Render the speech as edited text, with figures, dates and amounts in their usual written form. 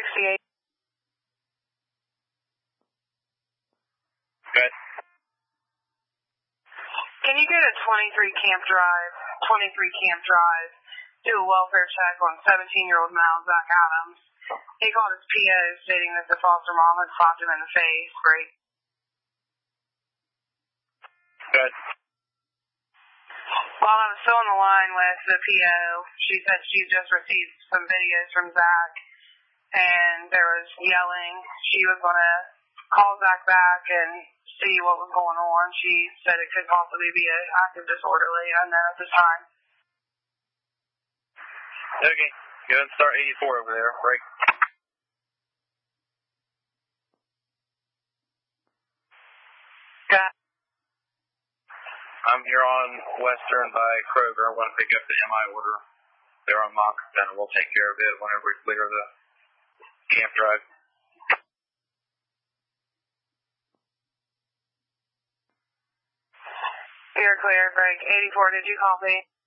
68. Good. Can you get a 23 Camp Drive, do a welfare check on 17-year-old male Zach Adams? He called his PO stating that the foster mom had slapped him in the face. Great. Good. While I was still on the line with the PO, she said she just received some videos from Zach, and there was yelling. She was going to call Zach back and see what was going on. She said it could possibly be an active disorderly unknown at this time. Okay. Go ahead and start 84 over there. Break. Got. I'm here on Western by Kroger. I want to pick up the MI order. They're on Moccasin, and we'll take care of it whenever we clear the Camp Drive. You're clear, break. 84, did you copy?